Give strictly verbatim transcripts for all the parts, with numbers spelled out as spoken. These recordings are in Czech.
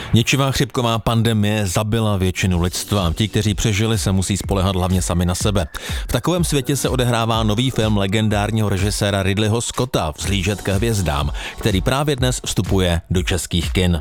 Ničivá chřipková pandemie zabila většinu lidstva. Ti, kteří přežili, se musí spoléhat hlavně sami na sebe. V takovém světě se odehrává nový film legendárního režiséra Ridleyho Scotta Vzlížet ke hvězdám, který právě dnes vstupuje do českých kin.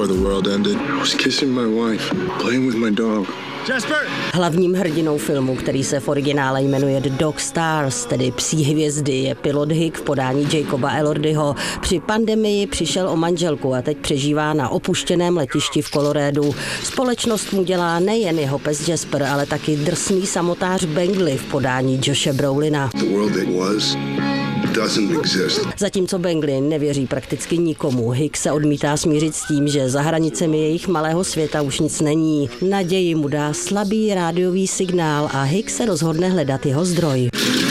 Hlavním hrdinou filmu, který se v originále jmenuje The Dog Stars, tedy Psí hvězdy, je pilot Hick v podání Jacoba Elordiho. Při pandemii přišel o manželku a teď přežívá na opuštěném letišti v Coloradu. Společnost mu dělá nejen jeho pes Jasper, ale taky drsný samotář Bengly v podání Joshe Brolina. Zatímco Bengly nevěří prakticky nikomu, Hick se odmítá smířit s tím, že za hranicemi jejich malého světa už nic není. Naději mu dá slabý rádiový signál a Hick se rozhodne hledat jeho zdroj.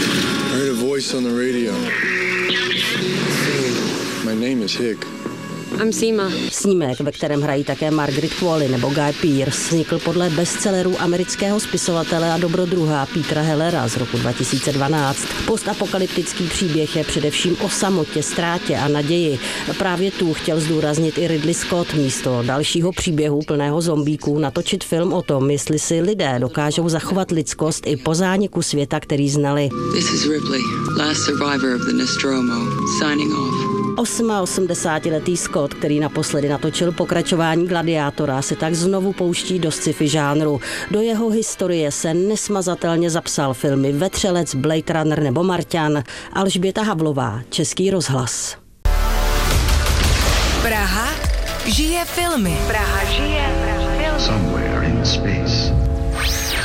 I'm Seema. Snímek, ve kterém hrají také Margaret Qualley nebo Guy Pearce, vznikl podle bestselleru amerického spisovatele a dobrodruha Petera Hellera z roku dva tisíce dvanáct. Postapokalyptický příběh je především o samotě, ztrátě a naději. Právě tu chtěl zdůraznit i Ridley Scott místo dalšího příběhu plného zombíků natočit film o tom, jestli si lidé dokážou zachovat lidskost i po zániku světa, který znali. This is Ripley, last survivor of the Nostromo, signing off. osmaosmdesátiletý Scott, který naposledy natočil pokračování Gladiátora, se tak znovu pouští do sci-fi žánru. Do jeho historie se nesmazatelně zapsal filmy Vetřelec, Blade Runner nebo Marťan. Alžběta Havlová, Český rozhlas. Praha žije filmy. Praha žije filmy. Somewhere in space.